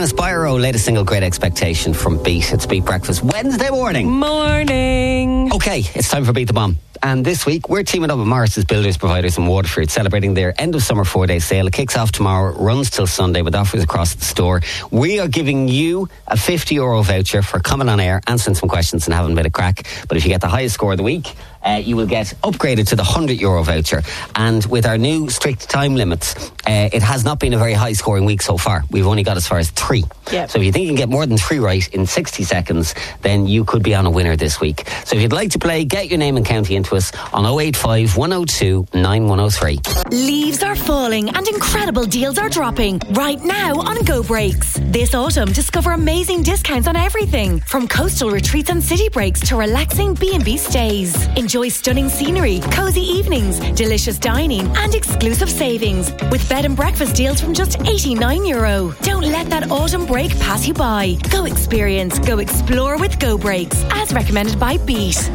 Spyro, latest single, Great Expectation from Beat. It's Beat Breakfast Wednesday morning. Morning. Okay, it's time for Beat the Bomb. And this week, we're teaming up with Morris's Builders, Providers and Waterford, celebrating their end of summer 4-day sale. It kicks off tomorrow, runs till Sunday with offers across the store. We are giving you a €50 voucher for coming on air, answering some questions and having a bit of crack. But if you get the highest score of the week, you will get upgraded to the €100 voucher. And with our new strict time limits, it has not been a very high scoring week so far. We've only got as far as 3. Yep. So if you think you can get more than 3 right in 60 seconds, then you could be on a winner this week. So if you'd like to play, get your name and county into us on 085 102 9103. Leaves are falling and incredible deals are dropping right now on Go Breaks. This autumn, discover amazing discounts on everything from coastal retreats and city breaks to relaxing B&B stays. Enjoy stunning scenery, cozy evenings, delicious dining and exclusive savings with bed and breakfast deals from just €89. Don't let that autumn break pass you by. Go experience, go explore with Go Breaks, as recommended by Beat.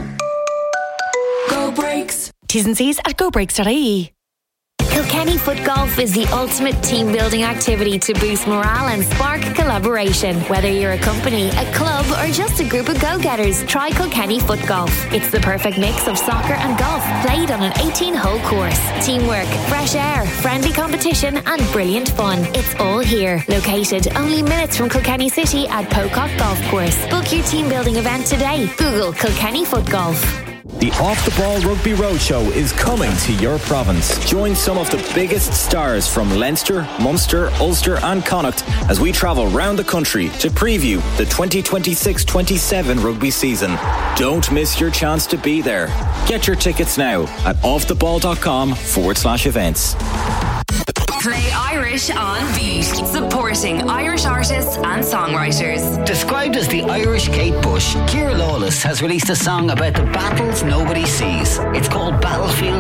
Go Breaks. T's and C's at gobreaks.ie. Kilkenny Foot Golf is the ultimate team building activity to boost morale and spark collaboration. Whether you're a company, a club or just a group of go-getters, try Kilkenny Foot Golf. It's the perfect mix of soccer and golf played on an 18-hole course. Teamwork, fresh air, friendly competition and brilliant fun. It's all here. Located only minutes from Kilkenny City at Pocock Golf Course. Book your team building event today. Google Kilkenny Foot Golf. The Off the Ball Rugby Roadshow is coming to your province. Join some of the biggest stars from Leinster, Munster, Ulster and Connacht as we travel round the country to preview the 2026-27 rugby season. Don't miss your chance to be there. Get your tickets now at offtheball.com/events. Play Irish on Beat, supporting Irish artists and songwriters. Described as the Irish Kate Bush, Ciara Lawless has released a song about the battles nobody sees. It's called Battlefield